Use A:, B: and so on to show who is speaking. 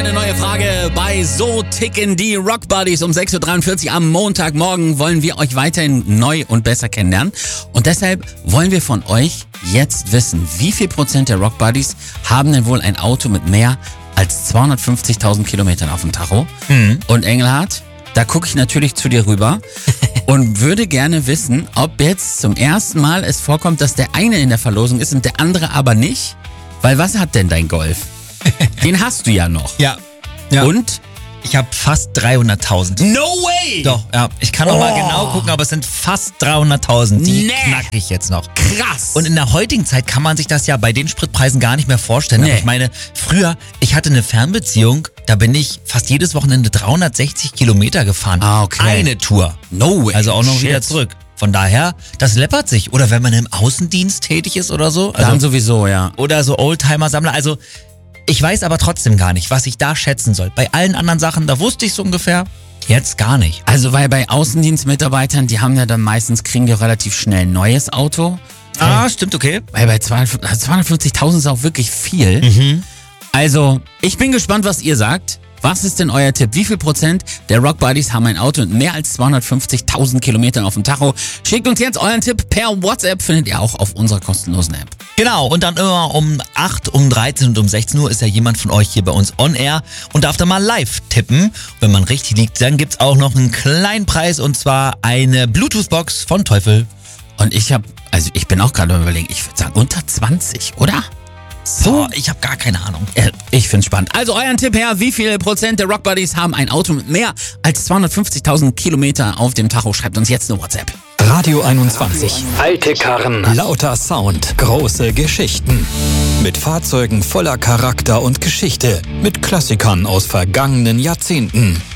A: eine neue Frage bei So ticken die Rock Buddies um 6.43 Uhr am Montagmorgen wollen wir euch weiterhin neu und besser kennenlernen. Und deshalb wollen wir von euch jetzt wissen, wie viel Prozent der Rock Buddies haben denn wohl ein Auto mit mehr als 250.000 Kilometern auf dem Tacho? Und Engelhardt, da gucke ich natürlich zu dir rüber und würde gerne wissen, ob jetzt zum ersten Mal es vorkommt, dass der eine in der Verlosung ist und der andere aber nicht. Weil was hat denn dein Golf? Den hast du ja noch.
B: Ja.
A: Und?
B: Ich habe fast 300.000.
A: No way!
B: Doch, ja. Ich kann noch mal genau gucken, aber es sind fast 300.000. Die knack ich jetzt noch.
A: Krass!
B: Und in der heutigen Zeit kann man sich das ja bei den Spritpreisen gar nicht mehr vorstellen. Aber ich meine, früher, ich hatte eine Fernbeziehung, da bin ich fast jedes Wochenende 360 Kilometer gefahren.
A: Ah, okay.
B: Eine Tour.
A: No way.
B: Also auch noch wieder zurück. Von daher, das läppert sich. Oder wenn man im Außendienst tätig ist oder so.
A: Dann sowieso, ja.
B: Oder so Oldtimer-Sammler. Also ich weiß aber trotzdem gar nicht, was ich da schätzen soll. Bei allen anderen Sachen, da wusste ich so ungefähr. Jetzt gar nicht.
A: Also weil bei Außendienstmitarbeitern, die haben ja dann meistens, kriegen die relativ schnell ein neues Auto.
B: Stimmt, okay.
A: Weil bei 250.000 ist auch wirklich viel. Also, ich bin gespannt, was ihr sagt. Was ist denn euer Tipp? Wie viel Prozent der Rock Buddies haben ein Auto mit mehr als 250.000 Kilometern auf dem Tacho? Schickt uns jetzt euren Tipp per WhatsApp, findet ihr auch auf unserer kostenlosen App.
B: Genau, und dann immer um 8, um 13 und um 16 Uhr ist ja jemand von euch hier bei uns on air und darf da mal live tippen. Wenn man richtig liegt, dann gibt's auch noch einen kleinen Preis und zwar eine Bluetooth-Box von Teufel.
A: Und ich bin auch gerade überlegen, ich würde sagen unter 20, oder?
B: So, ich habe gar keine Ahnung.
A: Ich find's spannend. Also euren Tipp her, wie viel Prozent der Rock Buddies haben ein Auto mit mehr als 250.000 Kilometer auf dem Tacho? Schreibt uns jetzt eine WhatsApp.
C: Radio 21. Alte Karren. Lauter Sound. Große Geschichten. Mit Fahrzeugen voller Charakter und Geschichte. Mit Klassikern aus vergangenen Jahrzehnten.